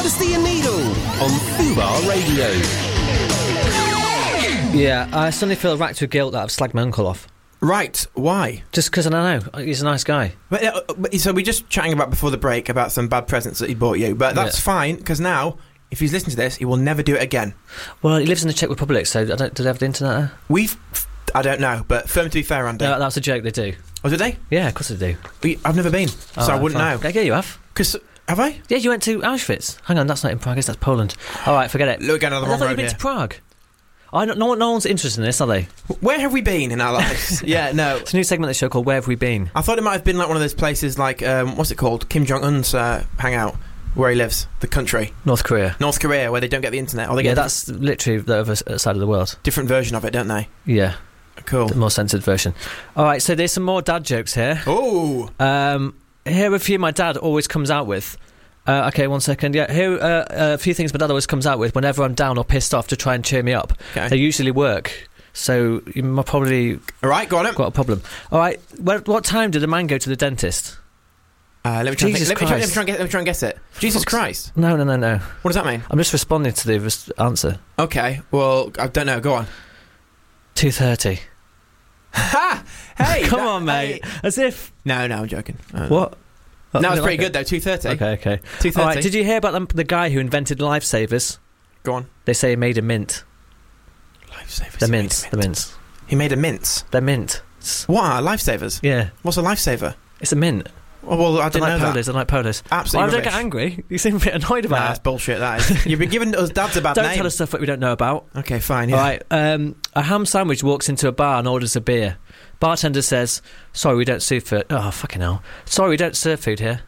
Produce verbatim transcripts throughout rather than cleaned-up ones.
Honesty and Needle on Fubar Radio. Yeah, I suddenly feel racked with guilt that I've slagged my uncle off. Right, why? Just because I don't know, he's a nice guy. But, uh, but, so we're just chatting about before the break about some bad presents that he bought you, but that's Yeah. fine, because now, if he's listening to this, he will never do it again. Well, he lives in the Czech Republic, so I don't, do they have the internet there? We've... I don't know, but firm to be fair, Andy. No, that's a joke, they do. Oh, did they? Yeah, of course they do. We, I've never been, Oh, so I wouldn't fine. know. Yeah, you have. Because... Have I? Yeah, you went to Auschwitz. Hang on, that's not in Prague, I guess that's Poland. All right, forget it. Look, another I wrong thought road you'd been here. to Prague. I don't, no, one- no one's interested in this, are they? Where have we been in our lives? Yeah, no. It's a new segment of the show called Where Have We Been? I thought it might have been like one of those places like, um, what's it called? Kim Jong-un's uh, hangout, where he lives, the country. North Korea. North Korea, where they don't get the internet. Or they Yeah, get that's literally the other s- side of the world. a different version of it, don't they? Yeah, Cool. the more censored version. All right, so there's some more dad jokes here. Oh! Um, here are a few my dad always comes out with. Uh, okay, one second. Yeah, here are uh, a few things my dad always comes out with whenever I'm down or pissed off to try and cheer me up. Okay. They usually work, so you might probably All right, go on then. got a problem. All right, where, what time did a man go to the dentist? Uh, let me try and Jesus think. Let me try, let, me Christ. try and guess, let me try and guess it. Jesus Fuck's- Christ. No, no, no, no. What does that mean? I'm just responding to the res- answer. Okay, well, I don't know. Go on. two thirty. Ha! Hey! Come that- on, mate. hey. As if... No, no, I'm joking. Uh, What? No, Oh, it's you pretty like good, though. two thirty. it? Okay, okay. two All thirty. right, did you hear about the, the guy who invented lifesavers? Go on. They say he made a mint. Lifesavers. The He made mints. a The mints. He made a mince. They're mint. What are lifesavers? Yeah, What's a lifesaver? it's a mint. Oh, well, I I didn't like know polos. that. I like polos. Absolutely Well, don't rubbish. get angry. You seem a bit annoyed Nah, about that's it. bullshit, that is. You've been giving us dads a bad Don't name. tell us stuff that we don't know about. Okay, fine, yeah. All right. Um, a ham sandwich walks into a bar and orders a beer. Bartender says, "Sorry, we don't serve food." Oh, fucking hell! Sorry, we don't serve food here.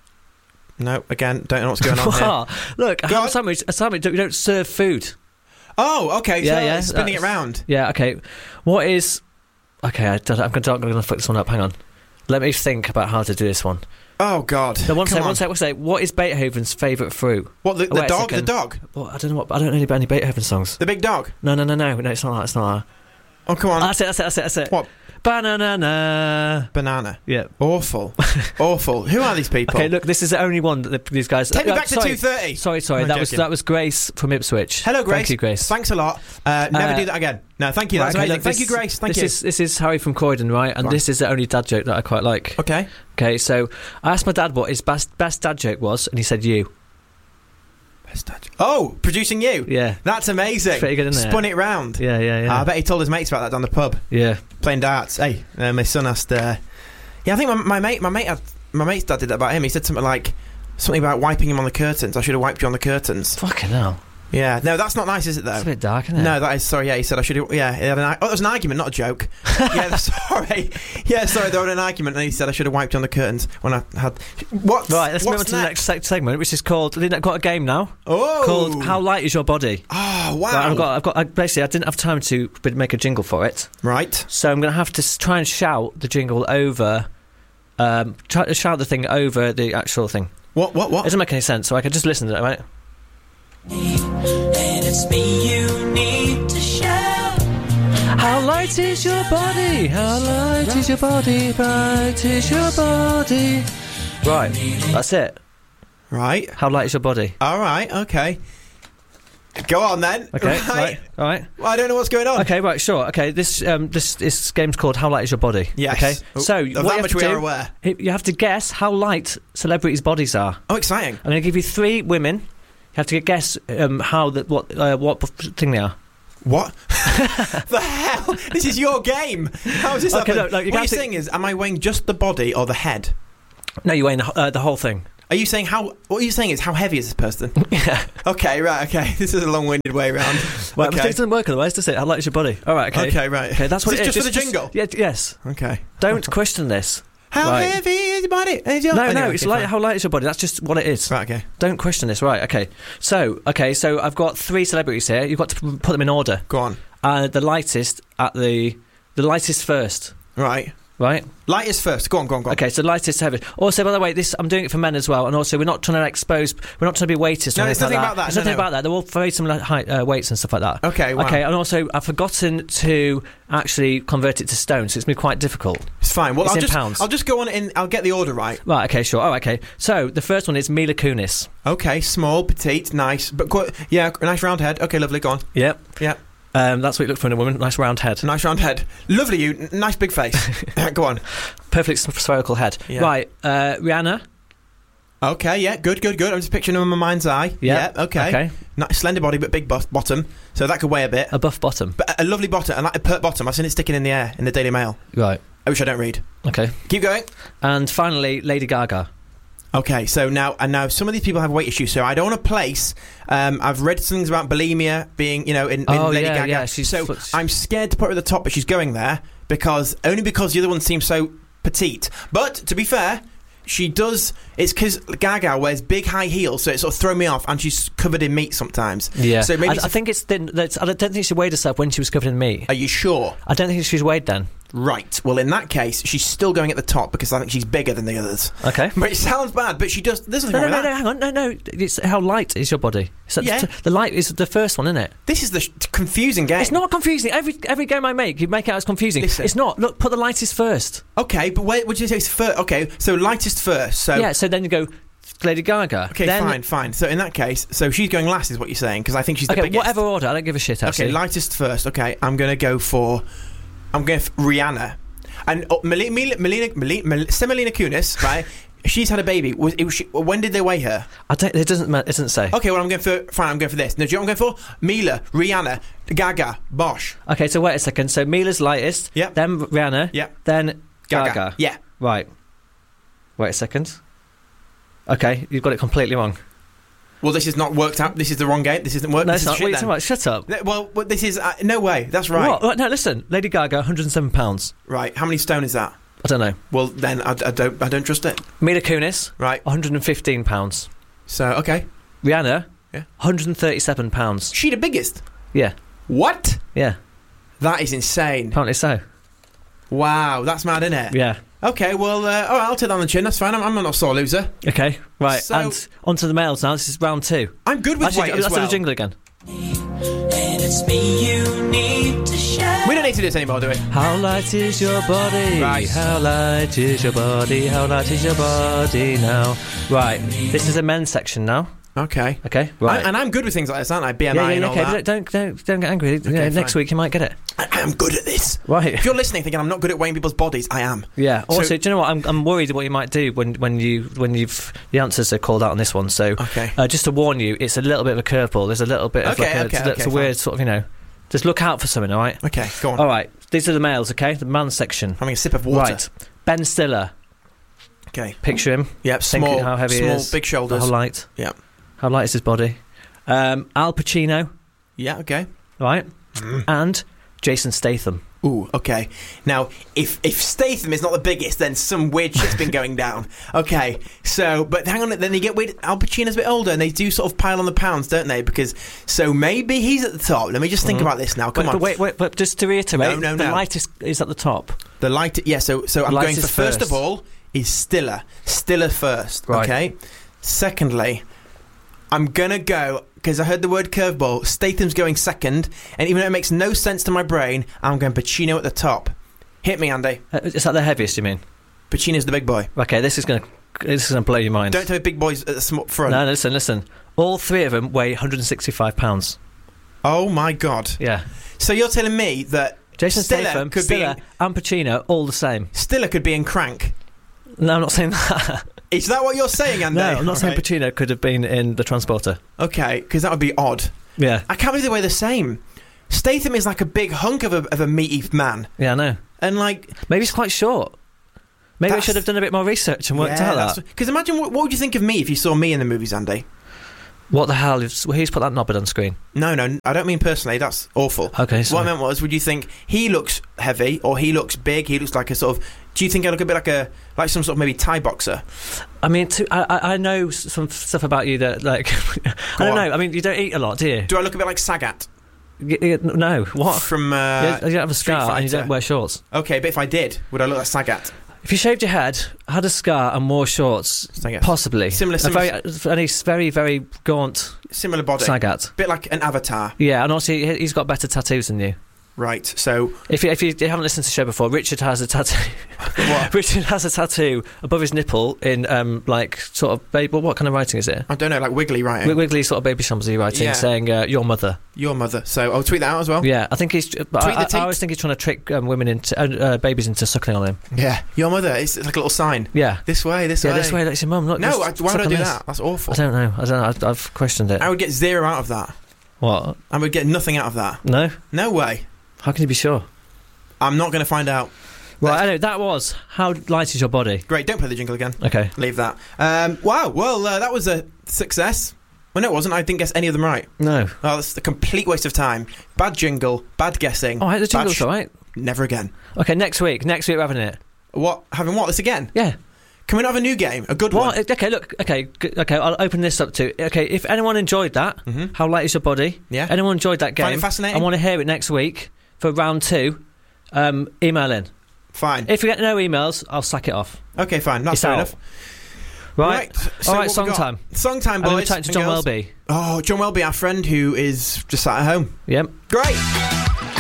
No, again, don't know what's going on here. What? Look, a Go ham on. sandwich. A sandwich. We don't serve food. Oh, okay, Yeah, so yeah, spinning it that's- round. Yeah. Okay. What is? Okay, I don't, I'm going to I'm going to fuck this one up. Hang on. Let me think about how to do this one. Oh, God. No, one Come sec, on. one sec, one sec. What is Beethoven's favourite fruit? What, the, Oh, the wait a dog? The second. dog? Well, I don't know what. I don't know about any Beethoven songs. The big dog? No, no, no, no, no. It's not that. It's not that. Oh, come on. That's it. That's it. That's it. That's it. What? Banana. Banana. Yeah. Awful. Awful. Who are these people? Okay, look, this is the only one that the, these guys. Take me uh, back to sorry, two thirty. Sorry, sorry. I'm that was joking. that was Grace from Ipswich. Hello, Grace. Thank you, Grace. Thanks a lot. Uh, never Uh, do that again. No, thank you. That's Right, okay, amazing. look, Thank this- you, Grace. Thank this you. Is, this is Harry from Croydon, right? And Right. this is the only dad joke that I quite like. Okay. Okay, so I asked my dad what his best best dad joke was, and he said you. Best dad joke. Oh, producing you. Yeah. That's amazing. It's pretty good, isn't it? Spun it round. Yeah, yeah, yeah. I bet he told his mates about that down the pub, yeah. playing darts. Hey, uh, my son asked. Uh, yeah, I think my, my mate, my mate, had, my mate's dad did that about him. He said something like something about wiping him on the curtains. I should have wiped you on the curtains. Fucking hell. Yeah, no, that's not nice, is it? Though. That's a bit dark, isn't it? No, that is sorry. Yeah, he said I should. have... Yeah, he had an, oh, it was an argument, not a joke. yeah, sorry. Yeah, sorry. They were in an argument, and he said I should have wiped you on the curtains when I had. What? Right, let's move on What's to the next seg- segment, which is called. We've got a game now Oh, called "How Light Is Your Body." Oh, wow. Right, I've got. I've got. I, basically, I didn't have time to b- make a jingle for it, Right. so I'm going to have to s- try and shout the jingle over. Um, try to shout the thing over the actual thing. What? What? It What? doesn't make any sense, so I can just listen to it, right? And it's me you need to shout. How light is your body? How light is your body? Bright is your body. Right, that's it. Right. How light is your body? All right. Okay. Go on then. Okay, Right. right, all right. Well, I don't know what's going on. Okay, right, sure. Okay, this um, this this game's called "How Light Is Your Body." Yes. Okay, Oh, so of what that you have much to we do, are aware. you have to guess how light celebrities' bodies are. Oh, exciting. I'm going to give you three women. You have to guess um, how the, what uh, what thing they are. What? the hell? This is your game. How is this Okay, happening? look, look, you what have you're to- saying is, am I weighing just the body or the head? No, you're weighing the, uh, the whole thing. Are you saying how? What you're saying is how heavy is this person? Yeah. Okay, right. Okay, this is a long-winded way around. Well, okay. it doesn't work otherwise, does it? How light is your body? All right. Okay. Okay, right. Okay, that's what Is it this is. just for the jingle? Yeah. Yes. Okay. Don't question this. How Right. heavy is your body? Is your... No, Anyway, no. It's okay, light. fine. How light is your body? That's just what it is. Right. Okay. Don't question this. Right. Okay. So, okay. So I've got three celebrities here. You've got to p- put them in order. Go on. Uh, the lightest at the the lightest first. Right. right? Lightest first. Go on, go on, go on. Okay, so lightest to heaviest. Also, by the way, this I'm doing it for men as well, and also we're not trying to expose. We're not trying to be weightest. No, or there's anything nothing like about that. There's No, nothing no. about that. They're all very similar height, uh, weights and stuff like that. Okay, wow. Okay, and also I've forgotten to actually convert it to stone, so it's been quite difficult. It's fine. Well, It's I'll in just pounds. I'll just go on in. I'll get the order right. Right. Okay. Sure. Oh. Okay. So the first one is Mila Kunis. Okay, small, petite, nice, but quite, yeah, nice round head. Okay, lovely. Go on. Yep. Yep. Um, that's what you look for in a woman. Nice round head. Nice round head. Lovely. You. N- nice big face. Go on. Perfect spherical head. Yeah. Right. Uh, Rihanna. Okay. Yeah. Good. Good. Good. I'm just picturing them in my mind's eye. Yeah. Yeah. Okay. Okay. Nice, slender body, but big bo- bottom, so that could weigh a bit. A buff bottom. But a, a lovely bottom, and like a pert bottom. I've seen it sticking in the air in the Daily Mail. Right. Which I don't read. Okay. Keep going. And finally, Lady Gaga. Okay, so now and now some of these people have weight issues, so I don't want to place. Um, I've read things about bulimia being, you know, in, in Oh, Lady yeah, Gaga. yeah, she's so foot- I'm scared to put her at the top, but she's going there because only because the other one seems so petite. But to be fair, she does. It's because Gaga wears big high heels, so it sort of throw me off, and she's covered in meat sometimes. Yeah. So maybe I, it's I a- think it's, the, that's, I don't think she weighed herself when she was covered in meat. Are you sure? I don't think she was weighed then. Right. Well, in that case, she's still going at the top because I think she's bigger than the others. Okay. But it sounds bad, but she does. There's nothing No, no, wrong no, with no, that. hang on. No, no. It's how light is your body. So Yeah. The light is the first one, isn't it? This is the sh- confusing game. It's not confusing. Every every game I make, you make it out as confusing. Listen. It's not. Look, put the lightest first. Okay, but wait, what did you say? It's first. Okay, so lightest first. So Yeah, so then you go Lady Gaga. okay, then, fine, fine. So in that case, so she's going last, is what you're saying? Because I think she's the Okay, biggest. whatever order. I don't give a shit, actually. Okay, lightest first. Okay, I'm going to go for. I'm going for Rihanna, and oh, Melina, Melina, Melina, Melina, Semolina Kunis, right? She's had a baby. Was, it was she, when did they weigh her? I don't, it doesn't. ma- It doesn't say. Okay, well I'm going for. Fine, I'm going for this. No, do you know what I'm going for? Mila, Rihanna, Gaga, Bosch. Okay, so wait a second. So Mila's lightest. Yep. Then Rihanna. Yep. Then Gaga. Gaga. Yeah. Right. Wait a second. Okay, you've got it completely wrong. Well, this is not worked out. This is the wrong game. This isn't worked. No, this it's is not. shit What are you then. talking about? Shut up. Th- Well, well, this is uh, no way. That's right. What? What? No, listen. Lady Gaga, one hundred seven pounds. Right. How many stone is that? I don't know. Well, then I, I don't. I don't trust it. Mila Kunis, Right. one hundred fifteen pounds. So okay. Rihanna, Yeah. one hundred thirty-seven pounds. She the biggest. Yeah, What? yeah. That is insane. Apparently so. Wow, that's mad, isn't it? Yeah. Okay, well, uh, all right, I'll take that on the chin. That's fine. I'm, I'm not a sore loser. Okay. Right. So- and on to the males now. This is round two. I'm good with Actually, weight let's as do well. the jingle again. And it's me you need to show. We don't need to do this anymore, do we? How light is your body? Right. How light is your body? How light is your body now? Right. This is the men's section now. Okay. Okay. Right. I, and I'm good with things like this, aren't I? B M I yeah, yeah, and yeah, all okay. that. Don't, don't, don't get angry. Yeah, next fine. week you might get it. I, I am good at this. Right. If you're listening thinking I'm not good at weighing people's bodies, I am. Yeah. Also, So- do you know what? I'm, I'm worried what you might do when, when you when you've the answers are called out on this one. So, Okay. uh, just to warn you, it's a little bit of a curveball. There's a little bit of Okay, like a, okay, it's, a- it's okay, a weird sort of, you know. Just look out for something. All right. Okay, go on. All right. These are the males. Okay. The man section. Having a sip of water. Right. Ben Stiller. Okay. Picture him. Yep, Think small, how heavy he small, is. big shoulders. How light? Yep. How light is his body? Um, Al Pacino. Yeah, okay. Right. And Jason Statham. Ooh, okay. Now, if if Statham is not the biggest, then some weird shit's been going down. Okay, so, but hang on, then you get weird. Al Pacino's a bit older, and they do sort of pile on the pounds, don't they? Because, so maybe he's at the top. Let me just think Mhm. about this now. Come But, on. but wait, wait, but just to reiterate, No, no, the no. lightest is at the top. The light, yeah, so, so I'm going lightest for, first, first. of all, is Stiller. Stiller first, Right. okay? Secondly, I'm going to go, because I heard the word curveball, Statham's going second, and even though it makes no sense to my brain, I'm going Pacino at the top. Hit me, Andy. Uh, is that the heaviest, you mean? Pacino's the big boy. Okay, this is going to this is going to blow your mind. Don't tell me big boys at the sm- front. No, listen, listen. All three of them weigh one hundred sixty-five pounds. Oh my god! Yeah. So you're telling me that Jason Stiller Statham, could Stiller, be and Pacino, all the same. Stiller could be in Crank? No, I'm not saying that. Is that what you're saying, Andy? No, I'm not saying Alright. Pacino could have been in The Transporter. Okay, because that would be odd. Yeah. I can't believe they weigh the same. Statham is like a big hunk of a, of a meaty man, Yeah, I know. and like Maybe he's quite short. Maybe I That's- should have done a bit more research and worked out that. Because imagine what, what would you think of me if you saw me in the movies, Andy? What the hell? Is, who's put that knobhead on screen? No, no, I don't mean personally. That's awful. Okay, What sorry. I meant was, would you think he looks heavy, or he looks big? He looks like a sort of. Do you think I look a bit like a like some sort of maybe Thai boxer? I mean, to, I, I- I know s- some stuff about you that, like, I don't on. know. I mean, you don't eat a lot, do you? Do I look a bit like Sagat? Y- y- no, what? From uh, you, you don't have a Street scar and you Fighter. don't wear shorts. Okay, but if I did, would I look like Sagat? If you shaved your head, had a scar and wore shorts, Sagat. possibly. Similar- A similar- very, and he's very, very gaunt Similar body. Sagat. Bit like an avatar. Yeah, and also he- he's got better tattoos than you. Right, so... If you, if you haven't listened to the show before, Richard has a tattoo. What? Richard has a tattoo above his nipple in, um, like, sort of... Baby, what kind of writing is it? I don't know, like wiggly writing. Wi- Wiggly sort of baby shamsy writing, Yeah. saying, uh, your mother. Your mother. So I'll tweet that out as well. Yeah, I think he's... But Tweet I, the I, I teat. always think he's trying to trick um, women into... Uh, uh, babies into suckling on him. Yeah. Your mother. It's, it's like a little sign. Yeah. This way, this Yeah, way. this way, that's your mum. Look, No, just I, why suck would I on do this. that? That's awful. I don't know. I don't know. I've, I've questioned it. I would get zero out of that. What? I would get nothing out of that. No? No way. How can you be sure? I'm not going to find out. Right, Let's- anyway, that was How Light Is Your Body? Great, don't play the jingle again. Okay. Leave that. Um, wow, well, uh, that was a success. Well, no, it wasn't. I didn't guess any of them right. No. Oh, that's a complete waste of time. Bad jingle, bad guessing. All right, the bad jingle's sh- all right. Never again. Okay, next week. Next week we're having it. What? Having what? This again? Yeah. Can we not have a new game? A good What? one? Okay, look. Okay, g- okay. I'll open this up to. Okay, if anyone enjoyed that, Mhm. How Light Is Your Body? Yeah. Anyone enjoyed that game? Find it fascinating? I want to hear it next week for round two. Um, email in. Fine. If we get no emails, I'll sack it off. Okay, fine. That's It's fair out. enough. Right. So all what right. we Song got? time. Song time, I'm going boys. to talk to and John girls. Welby. Oh, John Welby, our friend who is just sat at home. Yep. Great.